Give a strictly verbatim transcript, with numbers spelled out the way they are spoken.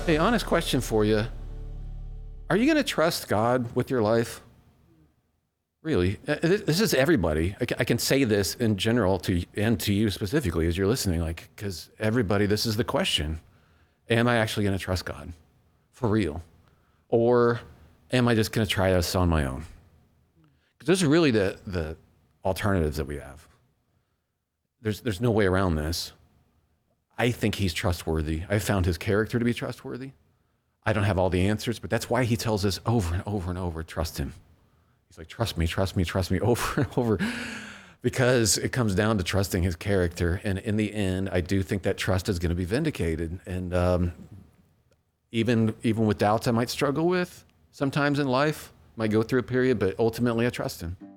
Hey, honest question for you. Are you going to trust God with your life? Really? Uh, This this is everybody. I ca- I can say this in general to y- and to you specifically as you're listening, like, because everybody, this is the question. Am I actually going to trust God for real? Or am I just going to try this on my own? Because those are really the, the alternatives that we have. There's, there's no way around this. I think he's trustworthy. I found his character to be trustworthy. I don't have all the answers, but that's why he tells us over and over and over, trust him. He's like, trust me, trust me, trust me over and over, because it comes down to trusting his character. And in the end, I do think that trust is going to be vindicated. And um, even even with doubts I might struggle with sometimes in life, might go through a period, but ultimately I trust him.